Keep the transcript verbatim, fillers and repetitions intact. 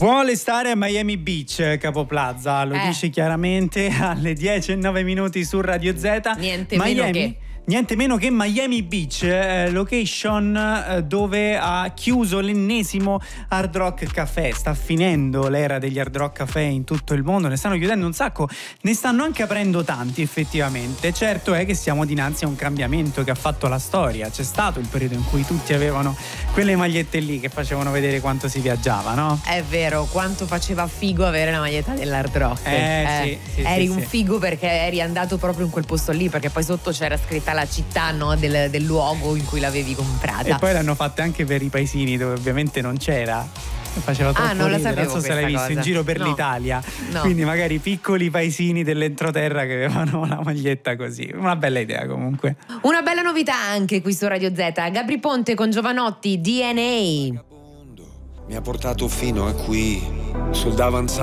Vuole stare a Miami Beach, Capo Plaza, lo Eh. dice chiaramente alle dieci e nove minuti su Radio Z. Niente Miami, meno che niente meno che Miami Beach, eh, location eh, dove ha chiuso l'ennesimo Hard Rock Café. Sta finendo l'era degli Hard Rock Café in tutto il mondo, ne stanno chiudendo un sacco, ne stanno anche aprendo tanti effettivamente. Certo è che siamo dinanzi a un cambiamento che ha fatto la storia. C'è stato il periodo in cui tutti avevano quelle magliette lì che facevano vedere quanto si viaggiava, no? è vero, quanto faceva figo avere la maglietta dell'Hard Rock. Eh, sì, sì, eri sì, un sì. figo perché eri andato proprio in quel posto lì, perché poi sotto c'era scritta la città, no, del, del luogo in cui l'avevi comprata. E poi l'hanno fatte anche per i paesini dove ovviamente non c'era. Faceva troppo Ah, non la ridere. sapevo Non so se l'hai questa visto in cosa. giro per No. l'Italia. No. Quindi magari piccoli paesini dell'entroterra che avevano la maglietta così. Una bella idea comunque. Una bella novità anche qui su Radio Z. Gabri Ponte con Giovanotti, D N A. Mi ha portato fino a qui, sul davanzale.